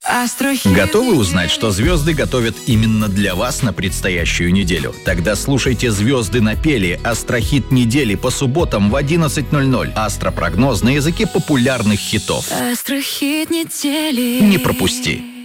Астро-хит. Готовы узнать, что звезды готовят именно для вас на предстоящую неделю? Тогда слушайте «Звезды напели» Астро-хит недели по субботам в 11:00. Астропрогноз на языке популярных хитов. Астро-хит недели. Не пропусти!